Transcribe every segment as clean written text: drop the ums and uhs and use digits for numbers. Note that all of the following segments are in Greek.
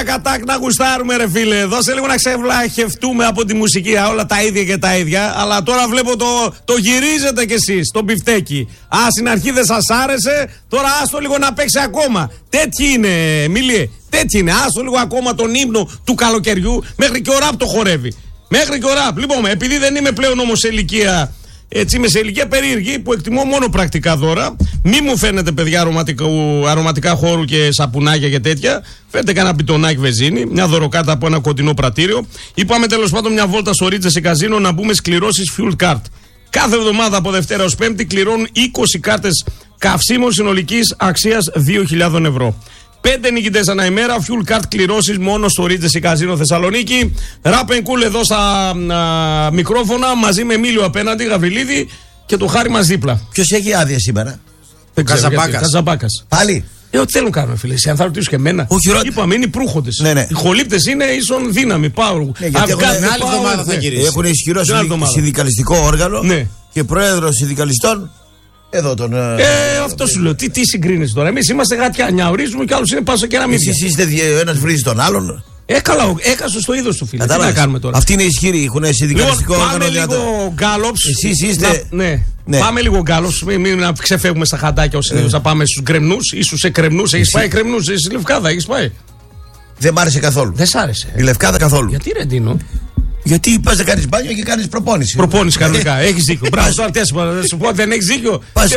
Σακατάκ να γουστάρουμε, ρε φίλε. Δώσε λίγο να ξεβλαχευτούμε από τη μουσική. Όλα τα ίδια και τα ίδια. Αλλά τώρα βλέπω το γυρίζετε κι εσείς, το μπιφτέκι. Στην αρχή δεν σας άρεσε, τώρα άστο λίγο να παίξει ακόμα. Τέτοιοι είναι, Μίλιε. Τέτοιοι είναι. Άστο λίγο ακόμα τον ύμνο του καλοκαιριού. Μέχρι και ο ραπ το χορεύει. Μέχρι και ο ραπ. Λοιπόν, επειδή δεν είμαι πλέον όμως σε ηλικία. Έτσι είμαι σε ηλικία περίεργη που εκτιμώ μόνο πρακτικά δώρα. Μη μου φαίνεται, παιδιά, αρωματικά χώρου και σαπουνάκια και τέτοια. Φέρτε κανένα πιτονάκι βεζίνη, μια δωροκάρτα από ένα κοντινό πρατήριο. Ή πάμε τέλος πάντων μια βόλτα στο Ρίτζε σε καζίνο να μπούμε σκληρώσεις fuel card. Κάθε εβδομάδα από Δευτέρα ως Πέμπτη κληρώνουν 20 κάρτες καυσίμων συνολικής αξίας 2.000 ευρώ. 5 νικητές ανά ημέρα, fuel card κληρώσεις μόνο στο Ρίτζε Καζίνο Θεσσαλονίκη. Ράπεν κούλ εδώ στα μικρόφωνα μαζί με Μίλιο απέναντι, Γαβριλίδη και το Χάρη μας δίπλα. Ποιος έχει άδεια σήμερα? Καζαμπάκας. Πάλι. Ό,τι θέλουν να κάνουν, φίλε. Αν θα ρωτήσω και εμένα. Είπαμε, είναι οι προύχοντες. Ναι. Οι χολύπτες είναι ίσον δύναμη. Πάω. Την άλλη εβδομάδα θα γυρίσει. Έχουν ισχυρό συνδικαλιστικό όργανο και πρόεδρο συνδικαλιστών. Εδώ τον. Αυτό σου λέω. Τι συγκρίνεσαι τώρα? Εμείς είμαστε γατιάνια. Ορίζουμε κι άλλους είναι πάσο και ένα μύθι. Εσείς είστε ένας βρίζει τον άλλον. Καλά, έκασε στο είδος του, φίλε. Τι να κάνουμε τώρα? Αυτοί είναι ισχυροί, έχουν συνδικαλιστικό όργανο. Πάμε λίγο γκάλοψ. Εσείς είστε. Ναι. Πάμε λίγο γκάλοψ. Μην ξεφεύγουμε στα χαντάκια ως συνήθως. Θα πάμε στους γκρεμνούς ή στους εκρεμνούς. Έχεις πάει κρεμνούς, στη Λευκάδα, έχεις πάει? Δεν μ' άρεσε καθόλου. Δεν σ' άρεσε? Η Λευκάδα καθόλου. Γιατί ρε Ντίνο? Γιατί πας να κάνεις μπάνιο και κάνεις προπόνηση. Προπόνηση κανονικά. Έχεις δίκιο. Μπράβο, τώρα τι σου πω, δεν έχεις δίκιο.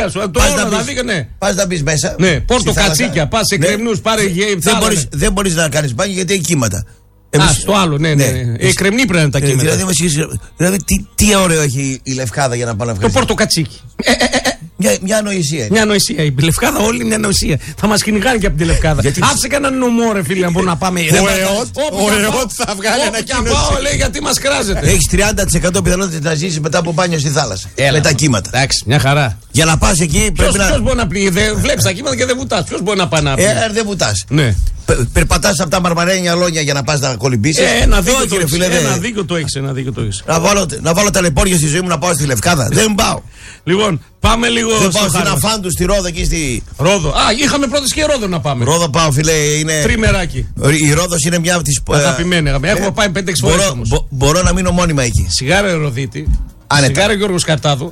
Πας να μπεις μέσα. Ναι, πόρτο κατσίκια, πας σε κρεμνούς, πάρε γεύση. Δεν μπορείς να κάνεις μπάνιο γιατί έχει κύματα. Στο άλλο, ναι. Οι κρεμνοί πρέπει να είναι τα κύματα. Δηλαδή, τι ωραίο έχει η Λευκάδα για να πάνε να το πόρτο κατσίκι. Μια ανοησία. Μια ανοησία. Η Λευκάδα όλη μια ανοησία. Θα μας κυνηγάνε και από τη Λευκάδα. Άψε κανέναν νομό, ρε φίλε, να μπορούμε να πάμε. Ο ΕΟΤ θα βγάλει ανακοίνωση. Λέει γιατί μας κράζεται. Έχεις 30% πιθανότητα να ζήσεις μετά από μπάνιο στη θάλασσα. Με τα κύματα. Εντάξει, μια χαρά. Για να πας εκεί πρέπει να. Ποιος μπορεί να πληγεί? Βλέπεις τα κύματα και δεν βουτάς. Ποιος μπορεί να πάει να πληγεί? Δεν βουτάς. Ναι. Περπατάς από τα μαρμαρένια λόνια για να πας να κολυμπήσεις. Ένα δίκιο το έχεις. Να βάλω τα λεπόρια στη ζωή μου να πάω στη Λευκάδα. Δεν πάω. Λοιπόν, πάμε λίγο. Δεν πάω στην Αφάντου, στη Ρόδο εκεί στη. Ρόδο. Είχαμε πρώτες και Ρόδο να πάμε. Ρόδο πάω, φίλε. Είναι. Τριμεράκι. Η Ρόδος είναι μια από τις. Αγαπημένη. Έχουμε πάει 5-6 φορές όμως. Μπορώ να μείνω μόνιμα εκεί. Σιγάρα Ροδίτη. Άνετα. Σιγάρα Γιώργος Καρτάδου.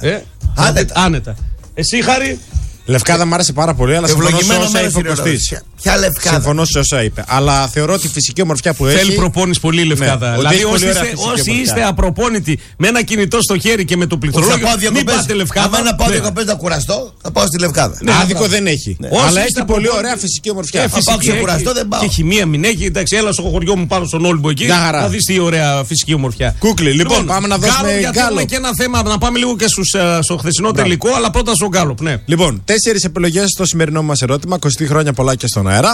Άνετα. Εσύ, Χάρη? Λευκάδα μου άρεσε πάρα πολύ, αλλά συμφωνώ σε όσα είπε ο Κωστής. Ποια Λευκάδα? Συμφωνώ σε όσα είπε. Αλλά θεωρώ τη φυσική ομορφιά που έχει. Θέλει προπόνηση πολύ η Λευκάδα. Δηλαδή, όσοι είστε απροπόνητοι με ένα κινητό στο χέρι και με το πληκτρολόγιο, μην πάτε Λευκάδα. Αν να πάω διακοπές να κουραστώ, θα πάω στη Λευκάδα. Άδικο δεν έχει. Αλλά έχει πολύ ωραία φυσική ομορφιά. Αν πάω ξεκουραστώ, δεν πάω. Και χημεία μην έχει. Εντάξει, έλα στο χωριό μου πάνω στον Όλυμπο εκεί. Να δει τι ωραία φυσική ομορφιά. Κούκλι, λοιπόν, πάμε να δώσουμε γκάλοπ. Και ένα θέμα να πάμε λίγο και στο χθεσινό τελικό, αλλά πρώτα στο γκάλοπ. Λοιπόν, 4 επιλογές στο σημερινό μας ερώτημα. 20 χρόνια πολλά και στον αέρα.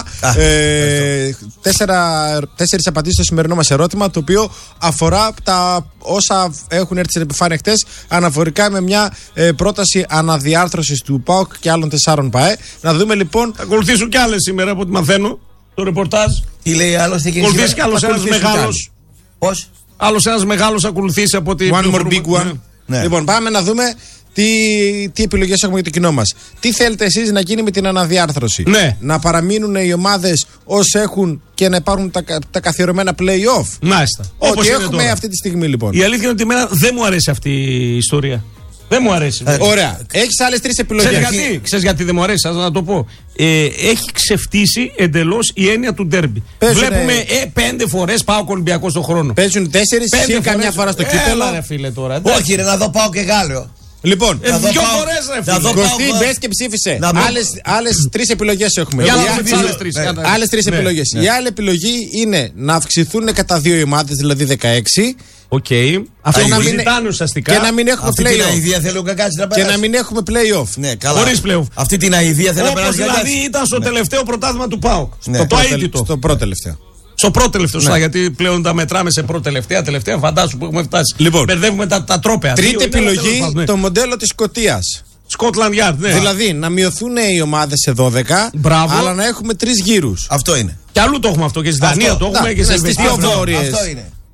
4 απαντήσεις στο σημερινό μας ερώτημα, το οποίο αφορά τα όσα έχουν έρθει στην επιφάνεια χτες, αναφορικά με μια πρόταση αναδιάρθρωσης του ΠΑΟΚ και άλλων 4 ΠΑΕ. Να δούμε λοιπόν. Θα ακολουθήσουν κι άλλες σήμερα από ό,τι μαθαίνω. Το ρεπορτάζ. Τι λέει άλλος? Ακολουθήσει κι άλλος ένας μεγάλος. Πώς? Άλλος ένας μεγάλος ακολουθήσει από ό,τι. One more big one. Λοιπόν, πάμε να δούμε. Τι επιλογές έχουμε για το κοινό μας. Τι θέλετε εσείς να γίνει με την αναδιάρθρωση? Ναι. Να παραμείνουν οι ομάδες όσοι έχουν και να υπάρχουν τα καθιερωμένα play-off? Μάλιστα. Ό,τι έχουμε τώρα αυτή τη στιγμή, λοιπόν. Η αλήθεια είναι ότι εμένα δεν μου αρέσει αυτή η ιστορία. Δεν μου αρέσει. Ωραία. Έχεις άλλες 3 επιλογές. Ξέρεις γιατί δεν μου αρέσει? Να το πω. Έχει ξεφτύσει εντελώς η έννοια του ντέρμπι. Βλέπουμε 5 φορές ΠΑΟΚ Ολυμπιακός στον χρόνο. Παίζουν 4 συν καμιά φορά στο κύπελλο. Όχι, ρε, να δω ΠΑΟΚ και Γάλλιο. Λοιπόν, 2 φορές ρε φίλε. Κωστή, μπες και ψήφισε. Άλλες 3 επιλογές έχουμε. Άλλες 3 επιλογές. Η άλλη επιλογή είναι να αυξηθούν κατά 2 οι ομάδες, δηλαδή 16. Οκ. Αυτό να ζητάνε ουσιαστικά. Και να μην έχουμε play-off. Αυτή την αηδία θέλω να περάσει. Και να μην έχουμε play-off. Ναι, καλά. Χωρίς play-off. Αυτή την αηδία θέλω να περάσει. Δηλαδή ήταν στο τελευταίο πρωτάθλημα του ΠΑΟΚ. Το αίτητο. Στο πρώτο τελευταίο. Στο πρώτο τελευταίο, γιατί πλέον τα μετράμε σε πρώτο τελευταία, φαντάσου που έχουμε φτάσει. Λοιπόν, μπερδεύουμε τα τρόπαια. Τρίτη επιλογή, το μοντέλο της Σκωτίας. Scotland Yard, ναι. Δηλαδή να μειωθούν οι ομάδες σε 12, αλλά να έχουμε 3 γύρους. Αυτό είναι. Και αλλού το έχουμε αυτό, και στη Δανία το έχουμε και σε πιο βόρειες. Αυτό είναι.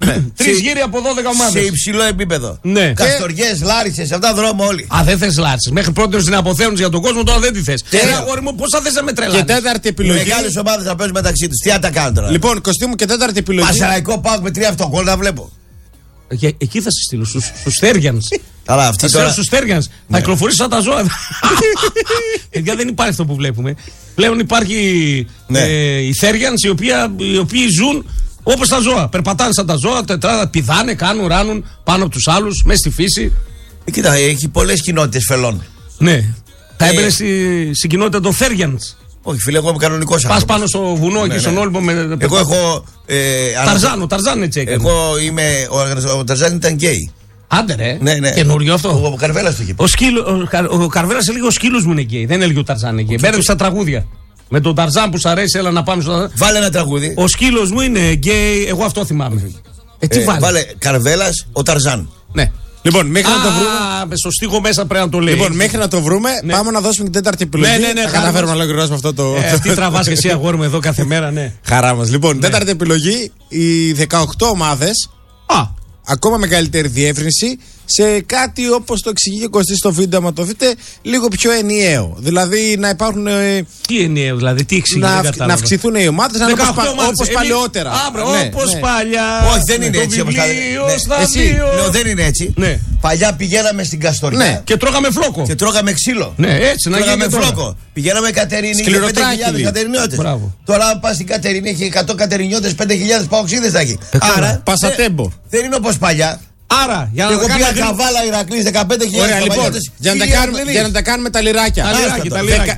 3 γύροι από 12 ομάδες. Σε υψηλό επίπεδο. Ναι. Καστοριές, Λάρισσες, αυτά δρόμο όλοι. Α, δεν θες Λάρισσες. Μέχρι πρώτη την αποθέωνες για τον κόσμο, τώρα δεν τη θες. Αγόρι μου, πόσα θες να με τρελάνεις. Και τέταρτη επιλογή. Οι μεγάλες ομάδες θα παίζουν μεταξύ τους. Τι θα τα κάνουν τώρα. Λοιπόν, Κωστή μου, και τέταρτη επιλογή. Πασαραϊκό ΠΑΟΚ με 3 αυτοκόλλα να βλέπω. Εκεί θα σε στείλω, στους Στέργιανς. Καλά, αυτή τώρα. Στους Στέργιανς. Θα κυκλοφορήσει σαν τα ζώα. Παιδιά, δεν υπάρχει αυτό που βλέπουμε. Πλέον υπάρχει οι Στέργιανς οι οποίοι ζουν όπως τα ζώα. Περπατάνε σαν τα ζώα, τετράδα, πηδάνε, κάνουν, ράνουν πάνω από τους άλλους, μέσα στη φύση. Κοίτα, έχει πολλές κοινότητες φελών. Ναι. Θα έμπαινε στην κοινότητα των Στέργιανς. Όχι, φίλε, εγώ είμαι κανονικός άνθρωπος. Πας πάνω στο βουνό και στον Όλυμπο με. Εγώ έχω. Ο Ταρζάν έτσι έκανε. Εγώ είμαι. Ο Ταρζάν ήταν γκέι. Άντε ρε. Ναι. Καινούριο αυτό. Ο Καρβέλας το είχε πει. Ο Καρβέλας έλεγε ο σκύλος μου είναι γκέι. Δεν έλεγε ο Ταρζάν είναι γκέι. Μπέρδεψε τα τραγούδια. Με τον Ταρζάν που σ' αρέσει, έλα να πάμε στο. Βάλε ένα τραγούδι. Ο σκύλος μου είναι γκέι. Εγώ αυτό θυμάμαι. Τι βάλε. Βάλε Καρβέλας, ο Ταρζάν. Ναι. Λοιπόν, μέχρι να το βρούμε. Στο στίχο μέσα πρέπει να το λέει. Λοιπόν, μέχρι να το βρούμε, πάμε να δώσουμε την τέταρτη επιλογή. Ναι. Θα καταφέρουμε να ολοκληρώσουμε αυτό το. Τι τραβάς και εσύ, αγόρι μου, εδώ κάθε μέρα, ναι. Χαρά μας. Λοιπόν, τέταρτη επιλογή, οι 18 ομάδες. Ακόμα μεγαλύτερη διεύρυνση σε κάτι όπως το εξηγεί και ο Κωστής στο βίντεο, άμα το δείτε, λίγο πιο ενιαίο. Δηλαδή να υπάρχουν. Τι ενιαίο, δηλαδή, τι εξηγεί. Να αυξηθούν οι ομάδες, να είναι όπως παλαιότερα. Όπως παλιά. Όχι, δεν είναι έτσι. Δεν είναι έτσι. Παλιά πηγαίναμε στην Καστοριά και τρώγαμε φλόκο. Και τρώγαμε ξύλο. Ναι, έτσι να τρώγαμε φλόκο. Πηγαίναμε Κατερίνη και 5.000 Κατερινιώτες. Τώρα, αν πας στην Κατερίνη, έχει 100 Κατερινιώτες, 5.000 παοξίδες θα έχει. Άρα, πασατέμπο. Δεν είναι όπως παλιά. Άρα, για να εγώ πήγα Καβάλα Ηρακλής 15.000. Ωραία, λοιπόν, για να τα κάνουμε τα λιράκια. Τα λιράκια.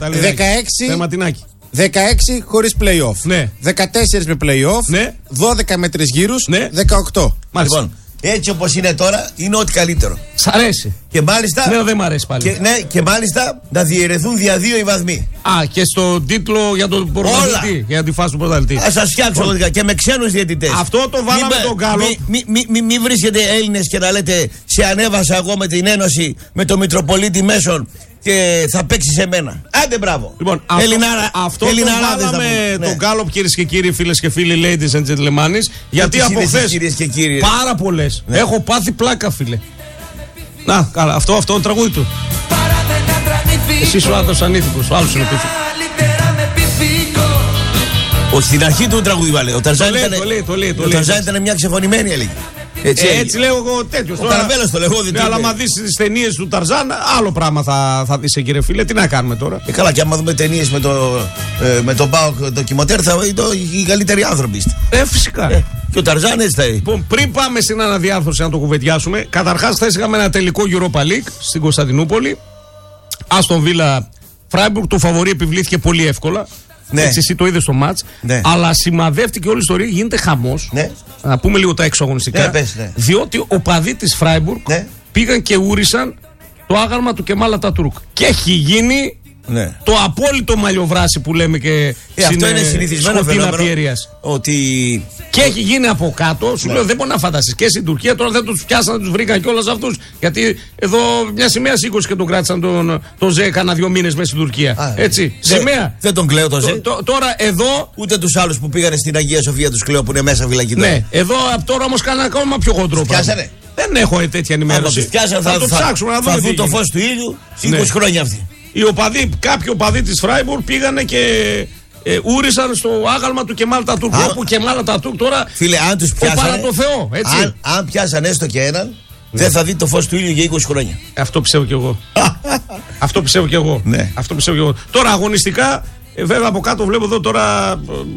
16 χωρίς play-off. Ναι. 14 με play-off. Ναι. 12 με 3 γύρους. Ναι. 18. Λοιπόν, έτσι όπως είναι τώρα, είναι ό,τι καλύτερο. Σ' αρέσει. Και μάλιστα. Ναι, δεν μ' αρέσει πάλι. Και μάλιστα να διαιρεθούν δια 2 οι βαθμοί. Και στον τίτλο για τον πρωταθλητή. Για τη φάση του πρωταθλητή. Θα σας φτιάξω και με ξένους διαιτητές. Αυτό το βάλαμε τον Γκάλοπ. Μην βρίσκετε Έλληνες και να λέτε σε ανέβασα εγώ με την Ένωση, με τον Μητροπολίτη Μέσων και θα παίξει σε μένα. Άντε, μπράβο. Λοιπόν, αυτό το βάλαμε τον Γκάλοπ, κυρίες και κύριοι, φίλες και φίλοι, ladies and gentlemen. Γιατί από χθες πάρα πολλές. Έχω πάθει πλάκα, φίλε. Να, καλά, αυτό το τραγούδι του. Εσύ ο άντρας ανήθικος, ο άλλος είναι πίθηκος. Στην αρχή του τραγούδι βάλε. Ο Ταρζάν ήταν μια ξεφωνημένη, έλεγε. Έτσι λέω εγώ τέτοιος. Ο Καρβέλας το λέγω. Αλλά άμα δεις τις ταινίες του Ταρζάν, άλλο πράγμα θα δεις, κύριε φίλε. Τι να κάνουμε τώρα. Καλά, και άμα δούμε ταινίες με τον ΠΑΟΚ ντοκιμαντέρ, θα είναι οι καλύτεροι άνθρωποι. Φυσικά. Και ο Ταρζάν έτσι θα είναι. Λοιπόν, πριν πάμε στην αναδιάρθρωση να το κουβεντιάσουμε, καταρχάς χθες είχαμε ένα τελικό Europa League στην Κωνσταντινούπολη. Άστον Βίλα Φράιμπουργκ, το φαβορί επιβλήθηκε πολύ εύκολα. Ναι. Έτσι, εσύ το είδες στο μάτς. Ναι. Αλλά σημαδεύτηκε όλη η ιστορία, γίνεται χαμός. Ναι. Να πούμε λίγο τα εξωαγωνιστικά. Ναι. Διότι ο παδί της Φράιμπουργκ πήγαν και ούρισαν το άγαλμα του Κεμάλ Ατατούρκ. Και έχει γίνει το απόλυτο μαλλιοβράσι που λέμε και αυτό είναι συνηθισμένο φαινόμενο. Ότι... Και έχει γίνει από κάτω. Σου λέω δεν μπορεί να φανταστείς. Και στην Τουρκία τώρα δεν τους πιάσαν, τους βρήκαν κιόλας αυτούς. Γιατί εδώ μια σημαία σήκωσε και τον κράτησαν τον Ζε κάνα 2 μήνες μέσα στην Τουρκία. Έτσι. Σημαία. Δεν τον κλαίω τον Ζε. Τώρα εδώ. Ούτε τους άλλους που πήγανε στην Αγία Σοφία τους κλαίω που είναι μέσα φυλακή. Ναι. Εδώ τώρα όμως κάνανε ακόμα πιο χοντρό. Πιάσανε. Δεν έχω τέτοια ενημέρωση. Θα το ψάξουμε να δούμε. Θα δουν το φως του ήλιου 20 χρόνια αυτή. Κάποιοι οπαδοί της Φράιμπουργκ πήγανε και ούρισαν στο άγαλμα του Κεμάλ Ατατούρκ. Όπου Κεμάλ Ατατούρκ τώρα. Φίλε, αν τους πιάσανε. Το Θεό, έτσι. Αν πιάσανε έστω και έναν, δεν θα δει το φως του ήλιου για 20 χρόνια. Αυτό πιστεύω κι εγώ. Αυτό πιστεύω κι εγώ. Τώρα αγωνιστικά. Βέβαια από κάτω βλέπω εδώ τώρα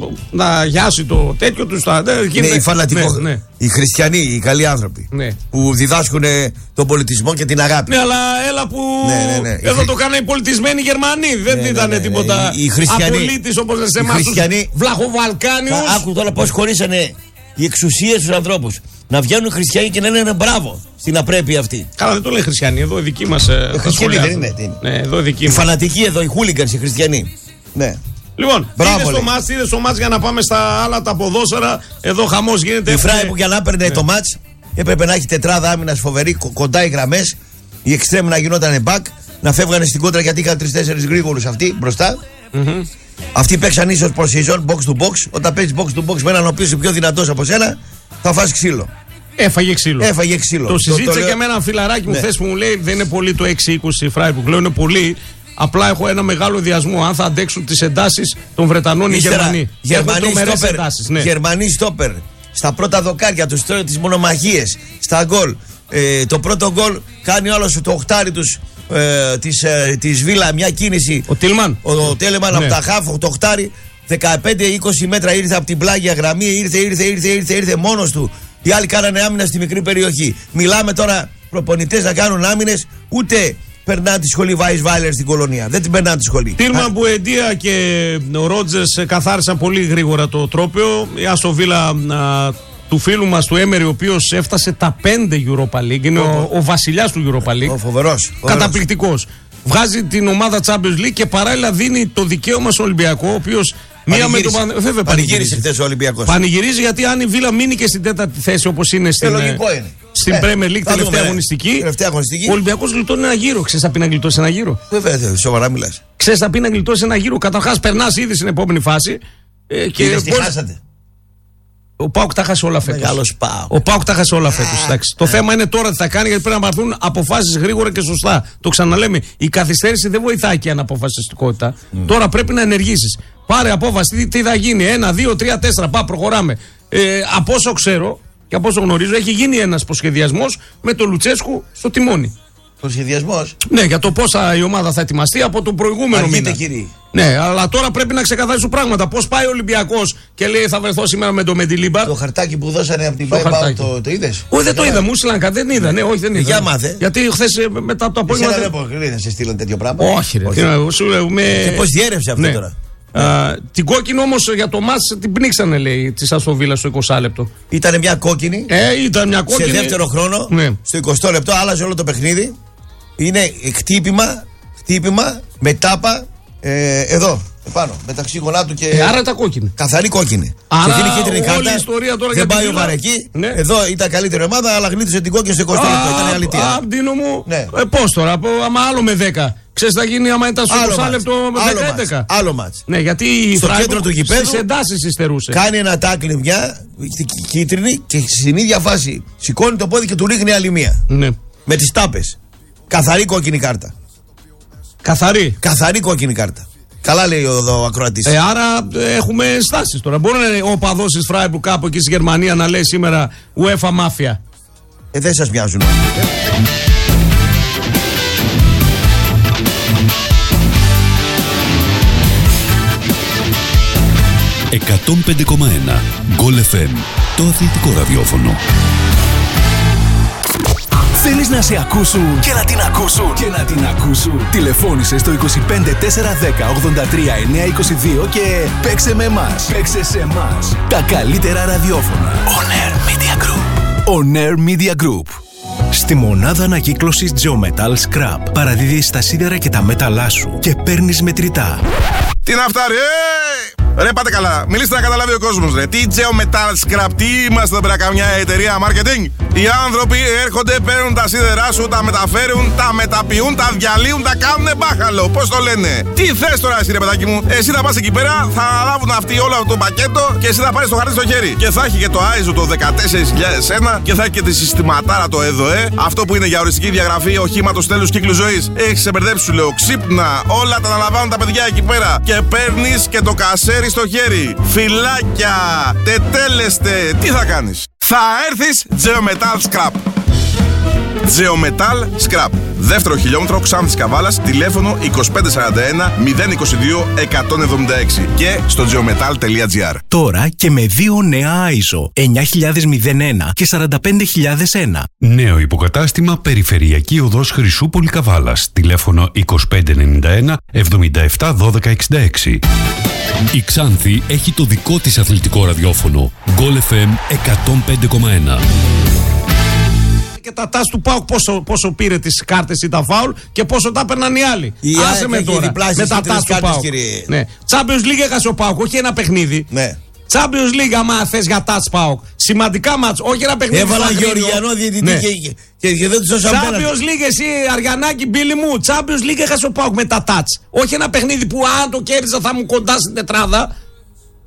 να γιάσει το τέτοιο του. Είναι οι φανατικοί. Οι χριστιανοί, οι καλοί άνθρωποι. Που διδάσκουν τον πολιτισμό και την αγάπη. Ναι, αλλά έλα που. Εδώ το κάνανε οι πολιτισμένοι Γερμανοί. Δεν ήταν τίποτα. Οι χριστιανοί. Απολύτης όπως σε εμάς. Βλαχοβαλκάνιους. Άκου τώρα πώς χωρίσανε οι εξουσίες στους ανθρώπους. Να βγαίνουν χριστιανοί και να λένε μπράβο στην απρέπεια αυτή. Καλά, δεν το λένε χριστιανοί. Εδώ οι δικοί μας. Χριστιανοί δεν είναι. Οι φανατικοί εδώ, οι χούλιγκανς, οι χριστιανοί. Ναι. Λοιπόν, είδες το μάτς για να πάμε στα άλλα τα ποδόσφαιρα. Εδώ χαμός γίνεται. Η Φράιμπουργκ για να έπαιρνε το μάτς έπρεπε να έχει τετράδα άμυνας φοβερή, κοντά οι γραμμές. Οι εξτρέμ να γινόταν back, να φεύγανε στην κόντρα γιατί είχαν 3-4 γρήγορους αυτοί μπροστά. Αυτοί παίξαν ίσως προς season, box to box. Όταν παίζεις box to box με έναν ο οποίος είναι πιο δυνατός από σένα, θα φας ξύλο. Έφαγε ξύλο. Το συζήτησα και με ένα φιλαράκι μου χθες που μου λέει δεν είναι πολύ το 6-20 Φράιμπουργκ. Λέω είναι πολύ. Απλά έχω ένα μεγάλο διασμό. Αν θα αντέξουν τις εντάσεις των Βρετανών οι Γερμανοί. Γερμανοί στόπερ. Στα πρώτα δοκάρια τους, τις μονομαχίες, στα γκολ. Το πρώτο γκολ κάνει όλος το οχτάρι τους της Βίλα, μια κίνηση. Ο Τίλμαν. Ο Τέλεμαν από τα χάφ, το οχτάρι. 15-20 μέτρα ήρθε από την πλάγια γραμμή. Ήρθε μόνος του. Οι άλλοι κάνανε άμυνα στη μικρή περιοχή. Μιλάμε τώρα προπονητές να κάνουν άμυνες, ούτε περνάνε τη σχολή Weisweiler στην κολονία. Δεν την περνάνε τη σχολή. Τίλμαν, Μπουεντία και ο Ρότζερς καθάρισαν πολύ γρήγορα το τρόπαιο. Η Άστον Βίλα του φίλου μας του Έμερι, ο οποίος έφτασε τα 5 Europa League. Είναι ο βασιλιάς του Europa League. Φοβερός. Καταπληκτικός. Βγάζει την ομάδα Champions League και παράλληλα δίνει το δικαίωμα στον Ολυμπιακό, ο οποίος. Πανηγύρισε χθες ο Ολυμπιακός. Πανηγυρίζει γιατί αν η Βίλα μείνει και στην 4η θέση όπως είναι στην Premier League τελευταία αγωνιστική, ο Ολυμπιακός γλιτώνει ένα γύρο. Ξέρεις θα πει να γλιτώσει ένα γύρο? Βέβαια, σοβαρά μιλάς. Ξέρεις θα πει να γλιτώσει ένα γύρο. Καταρχάς περνάς ήδη στην επόμενη φάση. Και τι χάσατε? Ο ΠΑΟΚ τα χάσει όλα φέτος. Ο ΠΑΟΚ τα χάσει όλα φέτος. Το θέμα είναι τώρα τι θα κάνει, γιατί πρέπει να πάρθουν αποφάσεις γρήγορα και σωστά. Το ξαναλέμε. Η καθυστέρηση δεν βοηθάει και αναποφασιστικότητα. Τώρα πρέπει να ενεργήσεις. Πάρε απόφαση, τι θα γίνει. 1, 2, 3, 4. Προχωράμε. Από όσο ξέρω και από όσο γνωρίζω, έχει γίνει ένας προσχεδιασμός με τον Λουτσέσκου στο τιμόνι. Προσχεδιασμός? Ναι, για το πόσα η ομάδα θα ετοιμαστεί από τον προηγούμενο μήνα. Ναι, αλλά τώρα πρέπει να ξεκαθαρίσουν πράγματα. Πώς πάει ο Ολυμπιακός και λέει θα βρεθώ σήμερα με το Μεντιλίμπαρ. Το χαρτάκι που δώσανε από την Πάιμπαου το είδες? Όχι, δεν το είδα. Μου στείλαν δεν είδα. Ναι, όχι, δεν είδα. Για μάθε. Γιατί χθες μετά το απόγευμα. Δεν σε στείλαν τέτοιο πράγμα. Όχι, ρε. Και πώς διέρευσε αυτό τώρα? Την κόκκινη όμως για το μάτς την πνίξανε, λέει, τη Άστον Βίλα στο 20 λεπτό. Ήταν μια κόκκινη. Ήταν μια κόκκινη. Σε δεύτερο χρόνο, στο 20 λεπτό, άλλαζε όλο το παιχνίδι. Είναι χτύπημα με τάπα εδώ, επάνω, μεταξύ γονάτου και. Άρα ήταν κόκκινη. Καθαρή κόκκινη. Άρα όλη η ιστορία τώρα δεν πάει ο Βαρεκή. Ναι. Εδώ ήταν καλύτερη ομάδα, αλλά γλίτωσε την κόκκινη στο 20 λεπτό. Ήταν αλήθεια. Αντίνο μου. Ναι. Πώς τώρα, άμα άλλο με 10. Ξέρεις θα γίνει άμα ήταν στο 20 λεπτό με 10-11. Άλλο μάτς. Ναι, γιατί στο κέντρο του γηπέδου στις εντάσεις υστερούσε. Κάνει ένα τάκλι μια κίτρινη και στην ίδια φάση σηκώνει το πόδι και του ρίχνει άλλη μία. Ναι. Με τις τάπες. Καθαρή κόκκινη κάρτα. Καθαρή κόκκινη κάρτα. Καλά λέει ο ακροατής. Άρα έχουμε στάσεις τώρα. Μπορεί ο οπαδός της Φράιμπουργκ κάπου εκεί στη Γερμανία να λέει σήμερα UEFA Mafia. Δεν σας μοιάζουν. 105,1 Goal FM, το αθλητικό ραδιόφωνο. Θέλεις να σε ακούσουν και να την ακούσουν. Τηλεφώνησε στο 25410 83 922 και παίξε με εμάς. Παίξε σε εμάς. Τα καλύτερα ραδιόφωνα. On Air Media Group. On Air Media Group. Στη μονάδα ανακύκλωσης Geometal Scrap παραδίδεις τα σίδερα και τα μέταλλά σου και παίρνεις μετρητά. Τι να φτάρει, Ρε πάτε καλά, μιλήστε να καταλάβει ο κόσμος ρε. Τι Geometal Scrap, τι είμαστε πέρα καμιά εταιρεία marketing? Οι άνθρωποι έρχονται, παίρνουν τα σίδερά σου, τα μεταφέρουν, τα μεταποιούν, τα διαλύουν, τα κάνουνε μπάχαλο. Πώς το λένε? Τι θες τώρα εσύ ρε παιδάκι μου? Εσύ θα πας εκεί πέρα, θα αναλάβουν αυτοί όλο αυτό το πακέτο και εσύ θα πάρεις το χαρτί στο χέρι. Και θα έχει και το ISO το 14001 και θα έχει και τη συστηματάρα το ΕΔΟΕ. Αυτό που είναι για οριστική διαγραφή οχήματος τέλους κύκλου ζωής. Έχεις σε μπερδέψει σου λέω, ξύπνα, όλα τα αναλαμβάνουν τα παιδιά εκεί πέρα. Και παίρνεις και το κασέρι στο χέρι. Φυλάκια, τετέλεστε, τι θα κάνεις? Θα έρθεις Geometal Scrap. Geometal Scrap. Δεύτερο χιλιόμετρο Ξάνθης Καβάλας, τηλέφωνο 2541 022 176 και στο geometal.gr. Τώρα και με 2 νέα ISO 9001 και 45001. Νέο υποκατάστημα Περιφερειακή Οδός Χρυσούπολη Καβάλας, τηλέφωνο 2591 77 12 66. Η Ξάνθη έχει το δικό της αθλητικό ραδιόφωνο Goal FM 105,1. Και τα τάς του ΠΑΟΚ πόσο πήρε τις κάρτες ή τα φάουλ και πόσο τα έπαιρναν οι άλλοι. Άσε με τώρα με τα τάς του ΠΑΟΚ. Ναι. Champions League έχασε ο ΠΑΟΚ, όχι ένα παιχνίδι. Ναι. Champions League άμα θες για τάς ΠΑΟΚ. Σημαντικά μάτς, όχι ένα παιχνίδι. Έβαλα Γεωργιανό διαιτητή ναι. και δεν τους δώσαν πέναλτι. Champions League εσύ Αριανάκη Μπίλι μου. Champions League έχασε ο ΠΑΟΚ με τα τάτς. Όχι ένα παιχνίδι που αν το κέρδιζα θα μου κοντά στην τετράδα.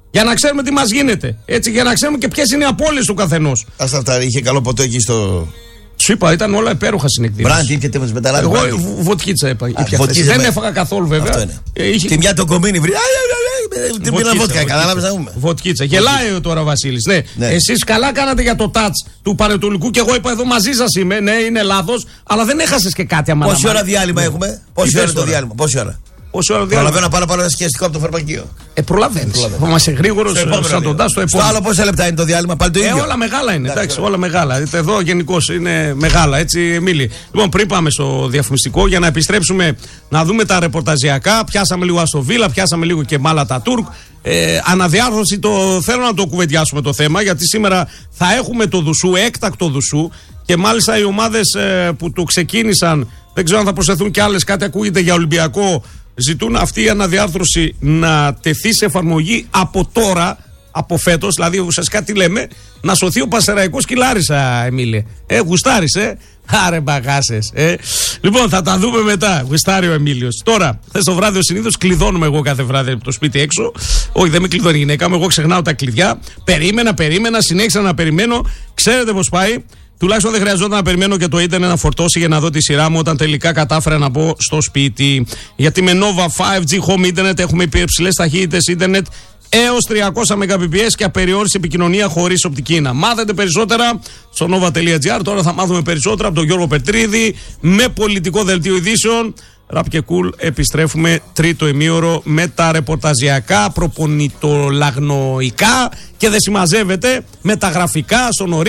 Για να ξέρουμε τι μας γίνεται. Έτσι, για να ξέρουμε και ποιες είναι οι απώλειες του καθενός. Άστα αυτά, είχε καλό ποτό εκεί στο. Σου είπα, ήταν όλα υπέροχα συνεκδίδες. Μπράντι, ήρθε με μεταλλάδι. Εγώ βοτκίτσα δεν έφαγα καθόλου βέβαια. Τη μια το κομμίνι βρει. Την πήρα βότκα, κατάλαβες να πούμε. Βοτκίτσα. Γελάει τώρα ο Βασίλης. Ναι. Εσείς καλά κάνατε για το τάτς του Πανετολικού και εγώ είπα εδώ μαζί σας είμαι. Ναι, είναι λάθος, αλλά δεν έχασες και κάτι αμάνα. Πόση ώρα διάλειμμα έχουμε? Πόση ώρα το διάλειμμα? Πόση ώρα? Προλαβαίνω να πάρω ένα σκιαστικό από το φαρμακείο. Προλαβαίνεις. Θα είσαι γρήγορος σαν τον τάς στο επόμενο. Στο άλλο πόσα λεπτά είναι το διάλειμμα? Πάλι το ίδιο. Όλα μεγάλα είναι. Εντάξει, όλα μεγάλα. Εδώ γενικώς είναι μεγάλα. Έτσι, Εμίλη. Λοιπόν, πριν πάμε στο διαφημιστικό, για να επιστρέψουμε να δούμε τα ρεπορταζιακά. Πιάσαμε λίγο Αστοβίλα, πιάσαμε λίγο και Μάλατα Τούρκ. Αναδιάρθρωση, θέλω να το κουβεντιάσουμε το θέμα, γιατί σήμερα θα έχουμε το Δουσού, έκτακτο Δουσού. Και μάλιστα οι ομάδες που το ξεκίνησαν, δεν ξέρω αν θα προσθεθούν κι άλλες, κάτι ακούγεται για Ολυμπιακό. Ζητούν αυτή η αναδιάρθρωση να τεθεί σε εφαρμογή από τώρα, από φέτος. Δηλαδή, ουσιαστικά τι λέμε, να σωθεί ο Πασεραϊκός και η Λάρισα, Εμίλη. Γουστάρεις, Άρε μπαγάσες. Λοιπόν, θα τα δούμε μετά. Γουστάρει ο Εμίλιος. Τώρα, χθες το βράδυ, συνήθως κλειδώνουμε εγώ κάθε βράδυ από το σπίτι έξω. Όχι, δεν με κλειδώνει η γυναίκα μου. Εγώ ξεχνάω τα κλειδιά. Περίμενα, συνέχισα να περιμένω. Ξέρετε πώς πάει. Τουλάχιστον δεν χρειαζόταν να περιμένω και το ίντερνετ να φορτώσει για να δω τη σειρά μου όταν τελικά κατάφερα να μπω στο σπίτι. Γιατί με Nova 5G Home Internet έχουμε υπερψηλές ταχύτητες ίντερνετ έως 300 Mbps και απεριόριστη επικοινωνία χωρίς οπτική. Να μάθετε περισσότερα στο nova.gr. Τώρα θα μάθουμε περισσότερα από τον Γιώργο Πετρίδη με πολιτικό δελτίο ειδήσεων. Ραπ και κουλ, επιστρέφουμε τρίτο ημίωρο με τα ρεπορταζιακά, προπονητολαγνοϊκά και δεν συμμαζεύεται με τα γραφικά στον